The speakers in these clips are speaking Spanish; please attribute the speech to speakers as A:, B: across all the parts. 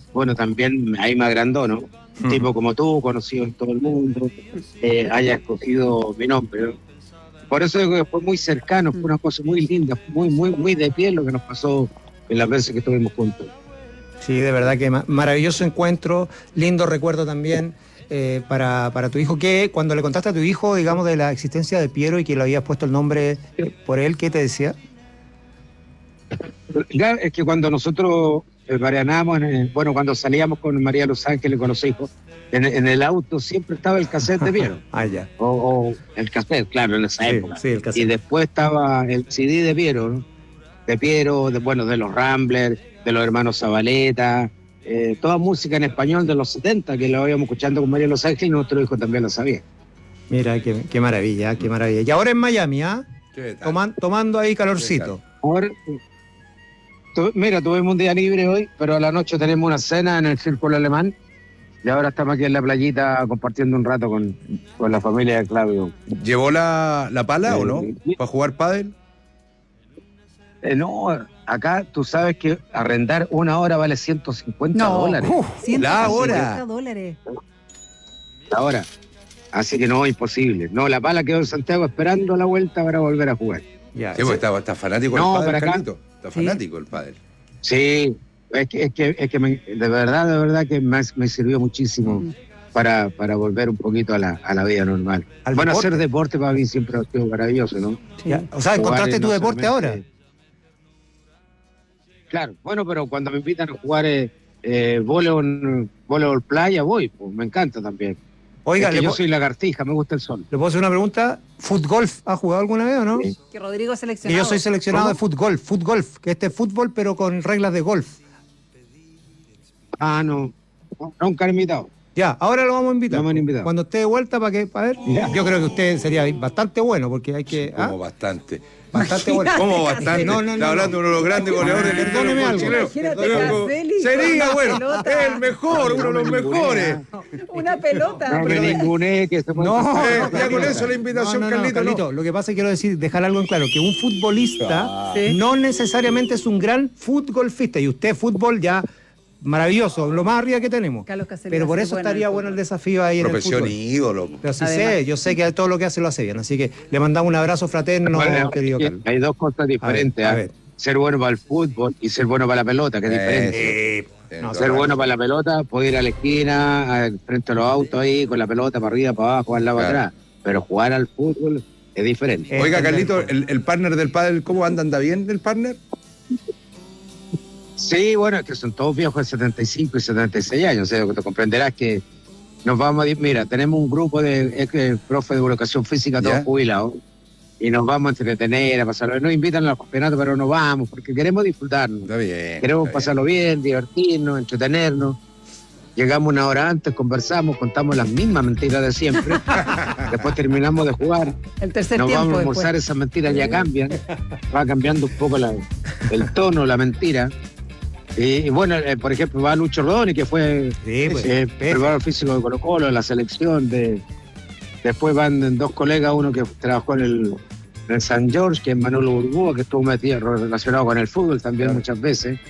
A: bueno, también ahí me agrandó, ¿no? Un tipo como tú, conocido en todo el mundo, haya escogido mi nombre, ¿no? Por eso digo que fue muy cercano, fue una cosa muy linda, muy, muy, muy de piel lo que nos pasó en las veces que estuvimos juntos.
B: Sí, de verdad que maravilloso encuentro, lindo recuerdo también para tu hijo. Que cuando le contaste a tu hijo, digamos, de la existencia de Piero y que le habías puesto el nombre por él, ¿qué te decía?
A: Ya, es que cuando nosotros varianábamos, bueno, cuando salíamos con María Los Ángeles, con los hijos, en el auto siempre estaba el cassette de Piero.
B: Ah, ya.
A: O el cassette, claro, en esa
B: Sí,
A: época.
B: sí, el cassette.
A: Y después estaba el CD de Piero, ¿no? De Piero, bueno, de los Ramblers, de los hermanos Zabaleta, toda música en español de los 70 que lo íbamos escuchando con María Los Ángeles y nuestro hijo también lo sabía.
B: Mira, qué maravilla, qué maravilla. Y ahora en Miami, ¿ah? Tomando ahí calorcito.
A: Ahora, mira, tuvimos un día libre hoy, pero a la noche tenemos una cena en el Círculo Alemán y ahora estamos aquí en la playita compartiendo un rato con la familia de Claudio.
C: ¿Llevó la pala o no? ¿Para jugar pádel?
A: No, acá tú sabes que arrendar una hora vale $150.
C: La hora.
D: $150.
A: La hora. Así que no, imposible. No, la pala quedó en Santiago esperando la vuelta para volver a jugar.
B: Ya,
C: Sí, porque está fanático del
A: No,
C: pádel,
A: para acá.
C: Carlito. Está fanático el pádel.
A: Sí, es que de verdad que me sirvió muchísimo para volver un poquito a la vida normal.
B: Al
A: Bueno,
B: deporte.
A: hacer deporte para mí siempre ha sido maravilloso, ¿no?
B: Ya, o sea, ¿encontraste
A: Jugar,
B: tu
A: no
B: deporte
A: solamente-
B: ahora?
A: Claro, bueno, pero cuando me invitan a jugar voleibol playa, voy, pues me encanta también.
B: Oiga,
A: Es que
B: ¿le
A: yo
B: puedo
A: soy lagartija, me gusta el sol.
B: hacer una pregunta? ¿Futgolf ha jugado alguna vez o no?
A: Sí.
D: Que Rodrigo es
B: Que
D: seleccionado.
B: yo soy seleccionado
A: ¿Cómo?
B: de futgolf, que este es fútbol pero con reglas de golf.
A: Ah, no, nunca he invitado.
B: Ya, ahora lo vamos a invitar.
A: No me han invitado.
B: Cuando esté de vuelta para ver.
A: Ya.
B: Yo creo que usted sería bastante bueno porque hay que.
C: Como bastante.
B: Bastante bueno.
C: ¿Cómo bastante?
B: No,
C: Está hablando de uno de los grandes goleadores del
B: Perdóneme algo.
D: Imagínate Caselli con
C: Sería,
D: una
C: bueno,
D: pelota.
C: el mejor, uno de los mejores.
D: Una pelota.
A: No me ninguné que se puede-
B: No,
C: Ya con eso la invitación, Carlito, no.
B: Lo que pasa es que quiero dejar algo en claro, que un futbolista
D: Sí.
B: no necesariamente es un gran futbolfista, y usted fútbol ya maravilloso, lo más arriba que tenemos.
D: Carlos Caselli
B: Pero por
D: hace
B: eso
D: bueno
B: estaría
D: el
B: bueno el
D: fútbol.
B: desafío ahí en el
C: Profesión
B: fútbol.
C: ídolo.
B: Pero sí
D: Además.
B: yo sé que todo lo que hace lo hace bien, así que le mandamos un abrazo fraterno,
A: Bueno,
B: querido Carlos.
A: hay dos cosas diferentes.
B: A
A: ¿ah?
B: ver.
A: Ser bueno para el fútbol y ser bueno para la pelota, que es diferente.
B: No,
A: Ser bueno para la pelota, poder ir a la esquina, frente a los autos ahí, con la pelota para arriba, para abajo, al lado, para
C: Claro.
A: atrás. Pero jugar al fútbol es diferente.
C: Oiga, Carlito, el partner del pádel, ¿cómo anda bien el partner?
A: Sí, bueno, es que son todos viejos de 75 y 76 años. O sea, que te comprenderás que nos vamos a ir. Mira, tenemos un grupo de profes de educación física, todos
C: ¿Ya?
A: jubilados, y nos vamos a entretener, a pasarlo. Nos invitan a los campeonatos, pero no vamos, porque queremos disfrutarnos.
C: Está bien.
A: Queremos
C: está
A: pasarlo bien, divertirnos, entretenernos. Llegamos una hora antes, conversamos, contamos las mismas mentiras de siempre. Después terminamos de jugar.
D: El tercer
A: Nos
D: tiempo
A: vamos a
D: después.
A: almorzar, esas mentiras ya cambian. Va cambiando un poco el tono, la mentira. Y bueno, por ejemplo, va Lucho Rodoni, que fue
B: Sí, pues,
A: preparador físico de Colo-Colo, de la selección. Después van dos colegas, uno que trabajó en el San George, que es Manolo Burgúa, que estuvo metido relacionado con el fútbol también
C: Claro.
A: muchas veces.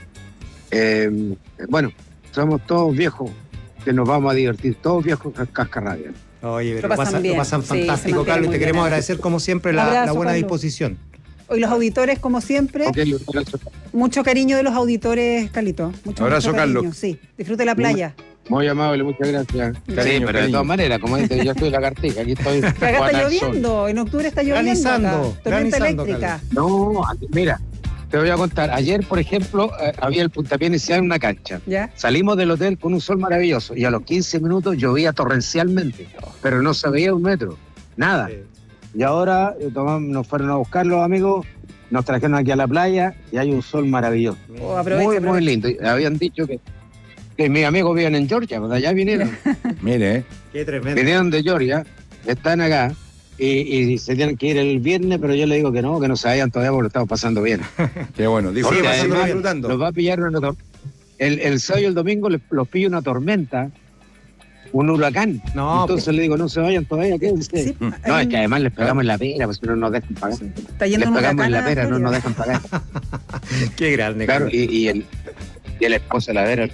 A: Bueno, somos todos viejos que nos vamos a divertir, todos viejos cascarrabias.
B: Oye, pero
D: Lo pasan bien.
B: lo pasan
D: Sí,
B: fantástico,
D: se mantiene
B: Carlos, y
D: muy
B: te queremos
D: bien.
B: agradecer como siempre la
D: Abrazo,
B: buena
D: Carlos.
B: disposición.
D: Hoy los auditores, como siempre,
A: Ok,
D: mucho cariño de los auditores, Carlito.
C: Abrazo,
D: mucho cariño.
C: Carlos.
D: Sí, disfrute la playa.
A: muy amable, muchas gracias.
D: Cariño,
A: Sí, pero de
C: cariño.
A: todas maneras, como dice, yo estoy lagartija, aquí estoy.
D: Que acá
A: Juan
D: está
A: al sol.
D: lloviendo, en octubre está lloviendo.
B: Granizando,
D: acá. Tormenta
B: granizando,
D: eléctrica.
A: No, mira, te voy a contar. Ayer, por ejemplo, había el puntapié inicial en una cancha.
D: ¿Ya?
A: Salimos del hotel con un sol maravilloso y a los 15 minutos llovía torrencialmente, pero no se veía un metro, nada. Y ahora nos fueron a buscar los amigos, nos trajeron aquí a la playa y hay un sol maravilloso.
D: Oh, aprovecha,
A: Muy, muy
D: aprovecha.
A: lindo. Y habían dicho que mis amigos viven en Georgia, pues de allá vinieron.
C: Mire,
B: Qué tremendo.
A: Vinieron de Georgia, están acá y se tienen que ir el viernes, pero yo le digo que no se vayan todavía porque lo estamos pasando bien.
C: qué bueno.
A: Porque
C: Disfrutando,
A: además
C: disfrutando.
A: los va a pillar el sábado y el domingo los pilla una tormenta, un huracán.
B: No,
A: Entonces le digo, no se vayan todavía, quédense.
D: Sí,
A: No, es que además les pegamos en la pera, pues si no nos dejan pagar.
D: está yendo
A: Les
D: un
A: pegamos
D: huracán
A: en la
D: a
A: pera, no
D: Florida.
A: nos dejan pagar.
B: qué grande.
A: Claro,
B: Carlos.
A: y el esposo de la vera,